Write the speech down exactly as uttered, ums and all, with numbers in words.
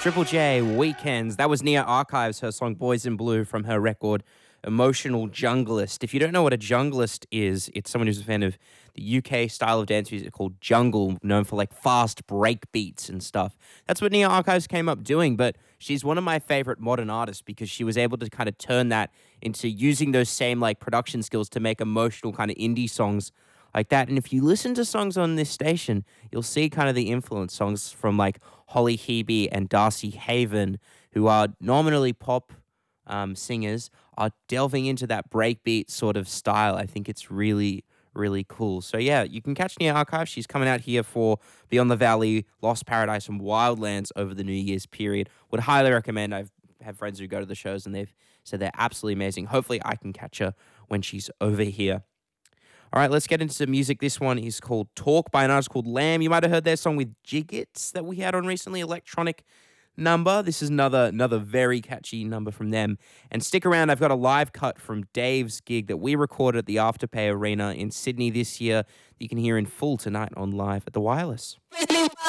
Triple J, Weekends. That was Nia Archives, her song Boys in Blue from her record Emotional Junglist. If you don't know what a junglist is, it's someone who's a fan of the U K style of dance music called jungle, known for like fast break beats and stuff. That's what Nia Archives came up doing, but she's one of my favorite modern artists because she was able to kind of turn that into using those same like production skills to make emotional kind of indie songs like that. And if you listen to songs on this station, you'll see kind of the influence songs from like Holly Hebe and Darcy Haven, who are nominally pop um, singers, are delving into that breakbeat sort of style. I think it's really, really cool. So yeah, you can catch Nia Archive. She's coming out here for Beyond the Valley, Lost Paradise, and Wildlands over the New Year's period. Would highly recommend. I've had friends who go to the shows and they've said they're absolutely amazing. Hopefully I can catch her when she's over here. All right, let's get into some music. This one is called Talk by an artist called Lamb. You might have heard their song with Jiggits that we had on recently, electronic number. This is another another very catchy number from them. And stick around, I've got a live cut from Dave's gig that we recorded at the Afterpay Arena in Sydney this year that you can hear in full tonight on Live at the Wireless.